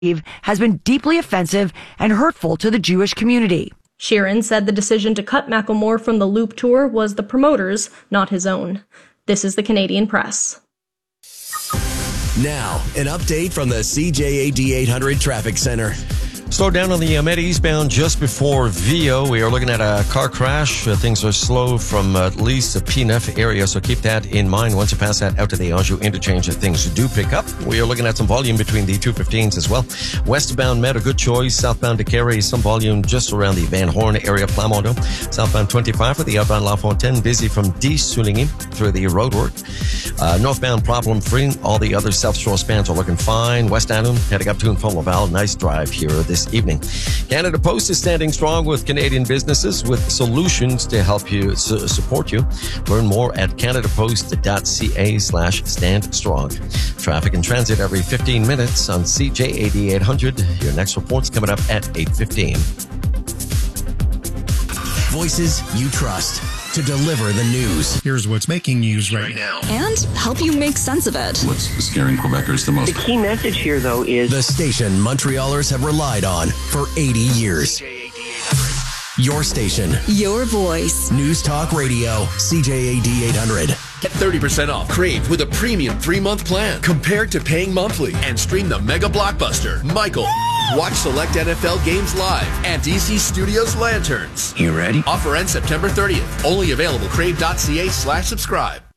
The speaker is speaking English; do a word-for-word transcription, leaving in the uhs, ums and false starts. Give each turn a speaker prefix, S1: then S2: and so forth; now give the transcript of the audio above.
S1: has been deeply offensive and hurtful to the Jewish community.
S2: Sheeran said the decision to cut Macklemore from the Loop tour was the promoter's, not his own. This is the Canadian Press.
S3: Now, an update from the C J A D eight hundred Traffic Center.
S4: Slowed down on the uh, Met eastbound just before Vio. We are looking at a car crash. Uh, things are slow from uh, at least the P N F area, so keep that in mind. Once you pass that out to the Anjou interchange, uh, things do pick up. We are looking at some volume between the two fifteens as well. Westbound Met, a good choice. Southbound to Carey, some volume just around the Van Horn area, Plamondon. Southbound twenty-five for the outbound La Fontaine, busy from D. Souligny through the roadwork. Uh, northbound problem free. All the other South Shore spans are looking fine. West Adam heading up to and from Laval. Nice drive here this evening. Canada Post is standing strong with Canadian businesses with solutions to help you su- support you. Learn more at canadapost.ca slash stand strong. Traffic and transit every fifteen minutes on C J A D eight hundred. Your next report's coming up at eight fifteen.
S3: Voices you trust to deliver the news.
S5: Here's what's making news right now.
S6: And help you make sense of it.
S7: What's scaring Quebecers the most?
S8: The key message here, though, is
S3: the station Montrealers have relied on for eighty years. Your station.
S6: Your voice.
S3: News Talk Radio. C J A D eight hundred.
S9: Get thirty percent off Crave with a premium three-month plan compared to paying monthly, and stream the mega blockbuster, Michael. Watch select N F L games live and D C Studios Lanterns.
S8: You ready?
S9: Offer ends September thirtieth. Only available crave.ca slash subscribe.